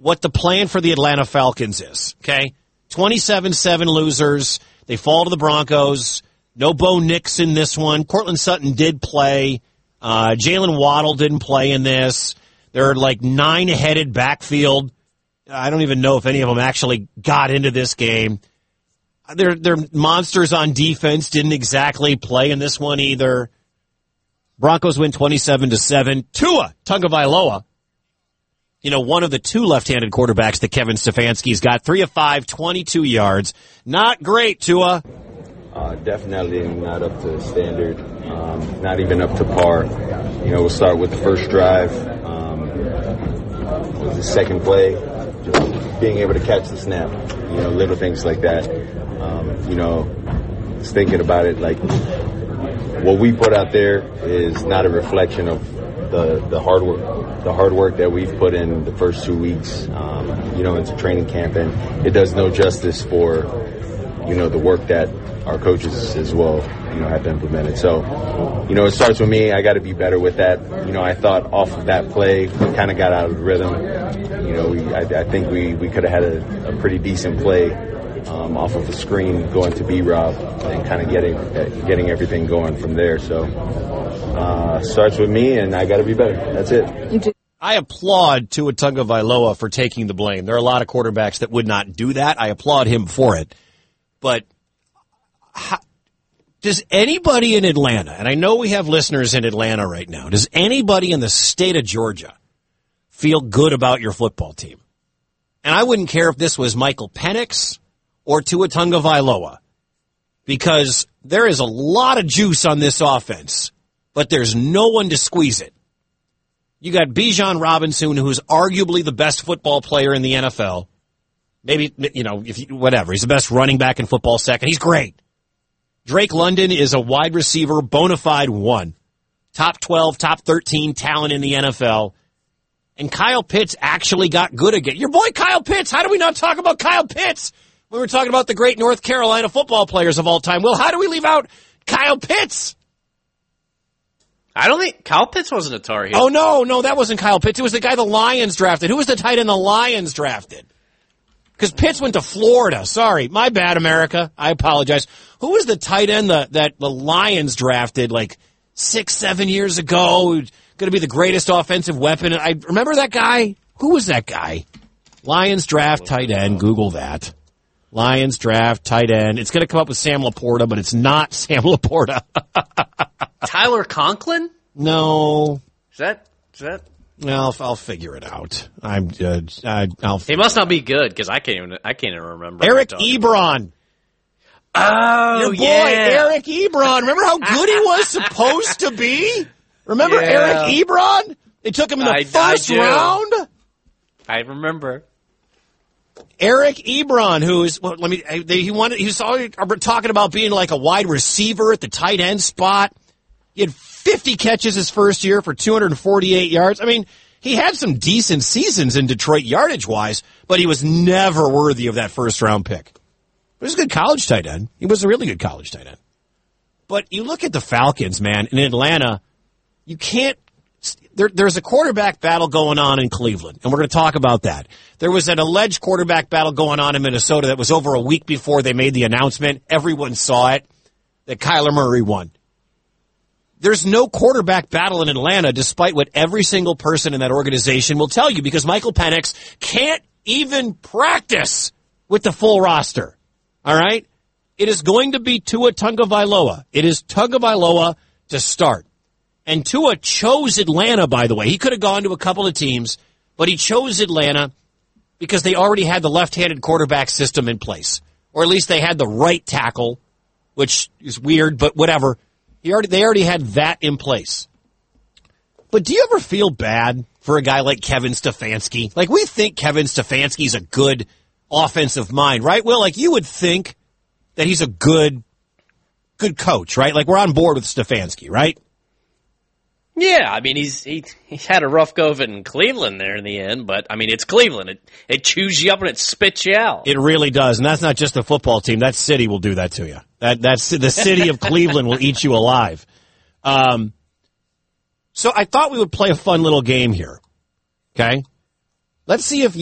what the plan for the Atlanta Falcons is, okay? 27-7 losers. They fall to the Broncos. No Bo Nix in this one. Cortland Sutton did play. Jalen Waddle didn't play in this. They're like 9-headed backfield. I don't even know if any of them actually got into this game. They're monsters on defense. Didn't exactly play in this one either. Broncos win 27-7. Tua Tagovailoa, one of the two left-handed quarterbacks that Kevin Stefanski's got. 3 of 5, 22 yards. Not great, Tua. Definitely not up to standard. Not even up to par. We'll start with the first drive. The second play, just being able to catch the snap. Little things like that. Just thinking about it, like what we put out there is not a reflection of the hard work that we've put in the first 2 weeks, into training camp, and it does no justice for, the work that our coaches as well, have implemented. So, it starts with me. I got to be better with that. I thought off of that play, we kind of got out of the rhythm. I think we could have had a pretty decent play off of a screen going to B-Rob and kind of getting everything going from there. So, starts with me, and I got to be better. That's it. I applaud Tua Tagovailoa for taking the blame. There are a lot of quarterbacks that would not do that. I applaud him for it. But does anybody in Atlanta, and I know we have listeners in Atlanta right now, does anybody in the state of Georgia feel good about your football team? And I wouldn't care if this was Michael Penix or Tua Tagovailoa, because there is a lot of juice on this offense, but there's no one to squeeze it. You got Bijan Robinson, who's arguably the best football player in the NFL. Maybe, whatever. He's the best running back in football second. He's great. Drake London is a wide receiver, bona fide one. Top 12, top 13 talent in the NFL. And Kyle Pitts actually got good again. Your boy Kyle Pitts. How do we not talk about Kyle Pitts when we're talking about the great North Carolina football players of all time? Well, how do we leave out Kyle Pitts? I don't think Kyle Pitts wasn't a Tar Heel. Oh, no, that wasn't Kyle Pitts. It was the guy the Lions drafted. Who was the tight end the Lions drafted? Because Pitts went to Florida. Sorry. My bad, America. I apologize. Who was the tight end that the Lions drafted like 6-7 years ago? Going to be the greatest offensive weapon. I remember that guy. Who was that guy? Lions draft tight end. Google that. Lions draft tight end. It's going to come up with Sam Laporta, but it's not Sam Laporta. Tyler Conklin? No. Is that? Well, I'll figure it out. He must not be good because I can't even remember. Eric Ebron. Oh, your boy, Eric Ebron. Remember how good he was supposed to be? Remember Eric Ebron? They took him in the first round. I remember. Eric Ebron, who is he was already talking about being like a wide receiver at the tight end spot. He had 50 catches his first year for 248 yards. I mean, he had some decent seasons in Detroit yardage-wise, but he was never worthy of that first-round pick. He was a good college tight end. He was a really good college tight end. But you look at the Falcons, man, in Atlanta, you can't – there's a quarterback battle going on in Cleveland, and we're going to talk about that. There was an alleged quarterback battle going on in Minnesota that was over a week before they made the announcement. Everyone saw it, that Kyler Murray won. There's no quarterback battle in Atlanta, despite what every single person in that organization will tell you, because Michael Penix can't even practice with the full roster. All right? It is going to be Tua Tagovailoa. It is Tagovailoa to start. And Tua chose Atlanta, by the way. He could have gone to a couple of teams, but he chose Atlanta because they already had the left-handed quarterback system in place. Or at least they had the right tackle, which is weird, but whatever. They already had that in place. But do you ever feel bad for a guy like Kevin Stefanski? Like, we think Kevin Stefanski's a good offensive mind, right? Well, like, you would think that he's a good coach, right? Like, we're on board with Stefanski, right? Yeah, I mean, he had a rough go of it in Cleveland there in the end, but, I mean, it's Cleveland. It chews you up and it spits you out. It really does, and that's not just the football team. That city will do that to you. That's the city of Cleveland will eat you alive. So I thought we would play a fun little game here, okay? Let's see if